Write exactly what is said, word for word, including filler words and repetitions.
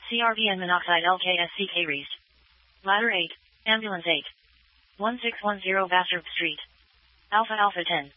C R B N monoxide L K S C K Reist. Ladder eight, Ambulance eight. one six one zero Bastrop Street. Alpha Alpha ten.